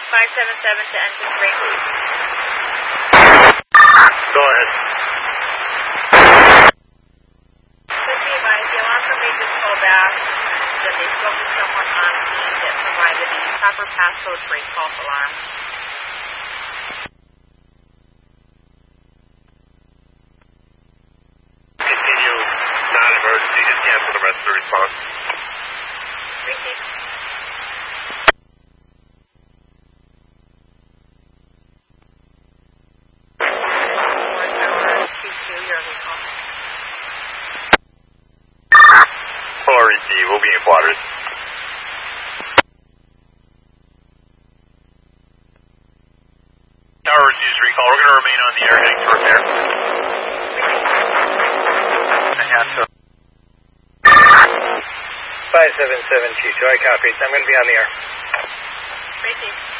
577 to engine 3. Go ahead. Please be advised, the alarm company just called back that they spoke to someone on scene that provided the proper passcode for a false alarm. Continue non-emergency, just cancel the rest of the response. Receive. We'll be in quarters. Tower receives recall. We're going to remain on the air heading to repair. 577 Chief, I copy. I'm going to be on the air. Receive.